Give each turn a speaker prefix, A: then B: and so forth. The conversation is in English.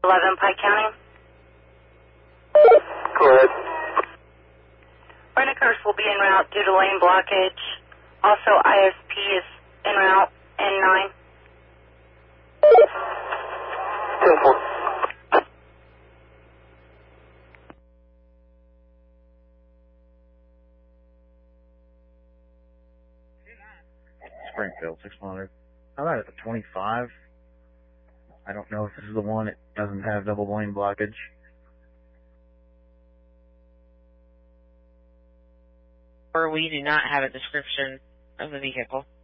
A: 11 Pike County.
B: Go ahead.
A: Rent-a-curse will be en route due to lane blockage. Also, ISP is en route, N9.
B: 10-4.
C: Springfield, 600. How about at the 25? I don't know if this is the one that doesn't have double lane blockage.
D: Or we do not have a description of the vehicle.